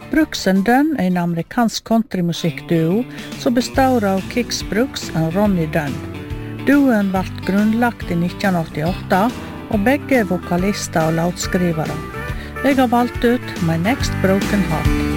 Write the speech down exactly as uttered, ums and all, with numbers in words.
Brooks and Dunn er en amerikansk countrymusikkduo som består av Kix Brooks og Ronnie Dunn. Duoen ble grunnlagt i nitten åttiåtte, og begge er vokalister og låtskrivere. Jeg har valgt ut My Next Broken Heart.